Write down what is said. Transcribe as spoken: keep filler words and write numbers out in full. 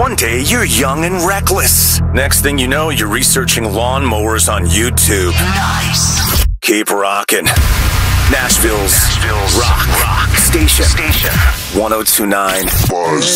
One day, you're young and reckless. Next thing you know, you're researching lawnmowers on YouTube. Nice. Keep rocking. Nashville's, Nashville's rock, rock station. Station. one oh two point nine Buzz.